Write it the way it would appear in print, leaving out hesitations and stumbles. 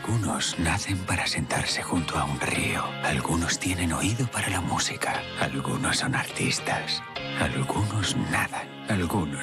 Algunos nacen para sentarse junto a un río. Algunos tienen oído para la música. Algunos son artistas. Algunos nadan. Algunos